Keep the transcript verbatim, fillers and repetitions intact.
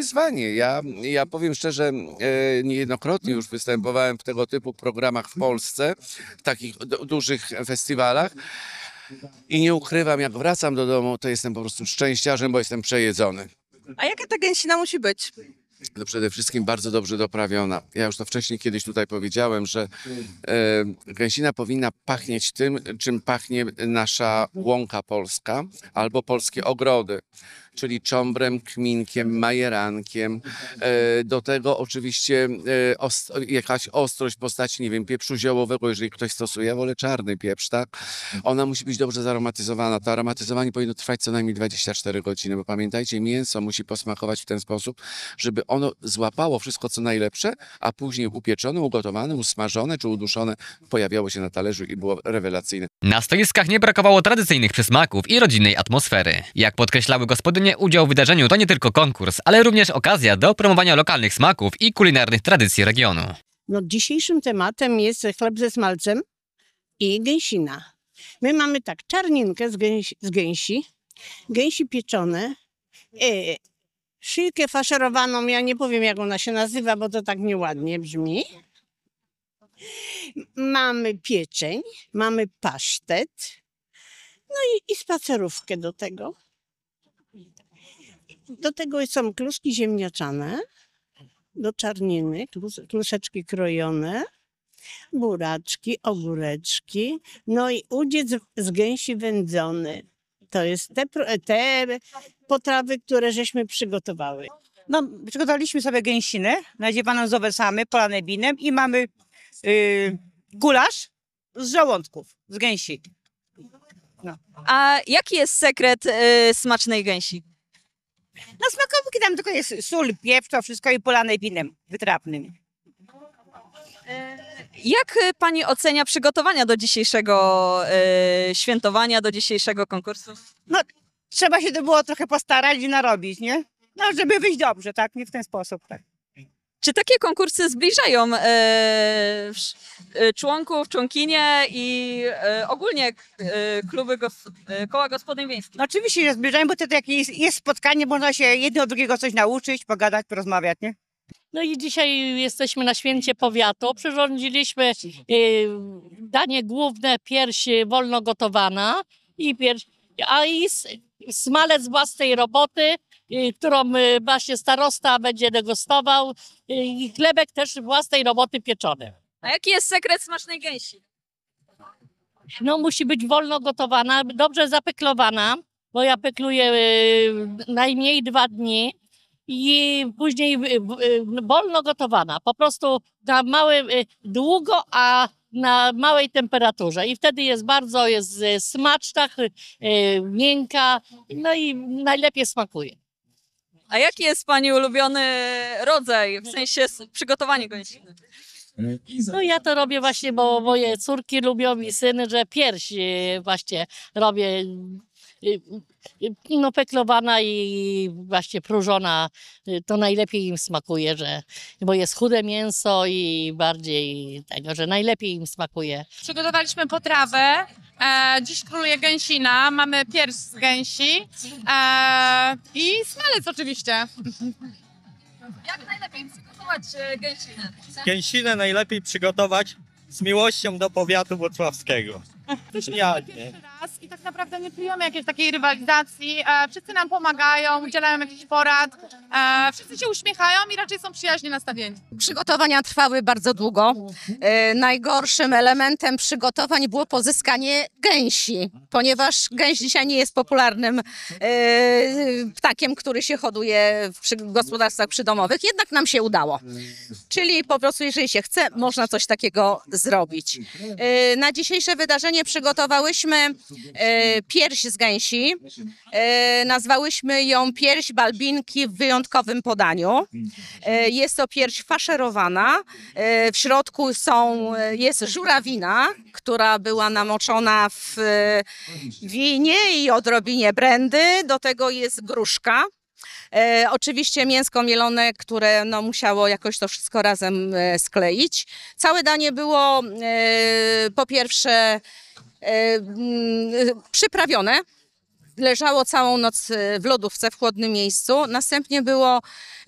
wyzwanie. Ja, ja powiem szczerze, e, niejednokrotnie już występowałem w tego typu programach w Polsce, w takich du- dużych festiwalach. I nie ukrywam, jak wracam do domu, to jestem po prostu szczęściarzem, bo jestem przejedzony. A jaka ta gęsina musi być? No przede wszystkim bardzo dobrze doprawiona. Ja już to wcześniej kiedyś tutaj powiedziałem, że e, gęsina powinna pachnieć tym, czym pachnie nasza łąka polska albo polskie ogrody, czyli cząbrem, kminkiem, majerankiem. E, do tego oczywiście e, os jakaś ostrość w postaci, nie wiem, pieprzu ziołowego, jeżeli ktoś stosuje. Ja wolę czarny pieprz, tak? Ona musi być dobrze zaromatyzowana. To aromatyzowanie powinno trwać co najmniej dwadzieścia cztery godziny, bo pamiętajcie, mięso musi posmakować w ten sposób, żeby ono złapało wszystko, co najlepsze, a później upieczone, ugotowane, usmażone czy uduszone pojawiało się na talerzu i było rewelacyjne. Na stoiskach nie brakowało tradycyjnych przysmaków i rodzinnej atmosfery. Jak podkreślały gospodynie, udział w wydarzeniu to nie tylko konkurs, ale również okazja do promowania lokalnych smaków i kulinarnych tradycji regionu. No, dzisiejszym tematem jest chleb ze smalcem i gęsina. My mamy tak, czarninkę z, gęsi, z gęsi, gęsi pieczone, e, szynkę faszerowaną, ja nie powiem jak ona się nazywa, bo to tak nieładnie brzmi. Mamy pieczeń, mamy pasztet, no i, i spacerówkę do tego. Do tego są kluski ziemniaczane, do czarniny, klus, kluseczki krojone, buraczki, ogóreczki, no i udziec z gęsi wędzony. To jest te, te potrawy, które żeśmy przygotowały. No, przygotowaliśmy sobie gęsinę, nadziewaną z owocami, polanej winem i mamy yy, gulasz z żołądków, z gęsi. No. A jaki jest sekret y, smacznej gęsi? No smakowki tam tylko jest sól, pieprz, to wszystko i polane winem wytrawnym. Jak y, pani ocenia przygotowania do dzisiejszego y, świętowania, do dzisiejszego konkursu? No, trzeba się to było trochę postarać i narobić, nie? No, żeby wyjść dobrze, tak? Nie w ten sposób, tak. Czy takie konkursy zbliżają y, sz- y, członków, członkinie i y, ogólnie y, kluby gos- y, koła gospodyń wiejskich? No oczywiście się zbliżają, bo to takie jest, jest spotkanie, można się jedno od drugiego coś nauczyć, pogadać, porozmawiać, nie? No i dzisiaj jesteśmy na święcie powiatu. Przyrządziliśmy e, danie główne, pierś wolno gotowana, i pierś, a i s- smalec własnej roboty, e, którą e, właśnie starosta będzie degustował, e, i chlebek też własnej roboty pieczony. A jaki jest sekret smacznej gęsi? No musi być wolno gotowana, dobrze zapeklowana, bo ja pekluję e, najmniej dwa dni. I później y, y, wolno gotowana, po prostu na małym, y, długo, a na małej temperaturze. I wtedy jest bardzo jest y, smaczna, y, miękka, no i najlepiej smakuje. A jaki jest pani ulubiony rodzaj, w sensie s- przygotowanie gęsiny? No ja to robię właśnie, bo moje córki lubią i syn, że pierś y, właśnie robię, y, y, no peklowana i właśnie próżona, y, to najlepiej im smakuje, że, bo jest chude mięso i bardziej tego, że najlepiej im smakuje. Przygotowaliśmy potrawę. E, dziś króluje gęsina. Mamy pierś z gęsi e, i smalec oczywiście. Jak najlepiej przygotować e, gęsinę? Gęsinę najlepiej przygotować z miłością do powiatu włocławskiego. Przyjemnie. Raz i tak naprawdę nie czujemy jakiejś takiej rywalizacji. E, wszyscy nam pomagają, udzielają jakichś porad. E, wszyscy się uśmiechają i raczej są przyjaźnie nastawieni. Przygotowania trwały bardzo długo. E, najgorszym elementem przygotowań było pozyskanie gęsi, ponieważ gęś dzisiaj nie jest popularnym e, ptakiem, który się hoduje w przy gospodarstwach przydomowych. Jednak nam się udało. Czyli po prostu, jeżeli się chce, można coś takiego zrobić. E, na dzisiejsze wydarzenie przygotowałyśmy e, pierś z gęsi. E, nazwałyśmy ją pierś balbinki w wyjątkowym podaniu. E, jest to pierś faszerowana. E, w środku są, jest żurawina, która była namoczona w e, winie i odrobinie brandy. Do tego jest gruszka. E, oczywiście mięsko mielone, które no, musiało jakoś to wszystko razem e, skleić. Całe danie było e, po pierwsze e, mm, przyprawione. Leżało całą noc w lodówce w chłodnym miejscu. Następnie było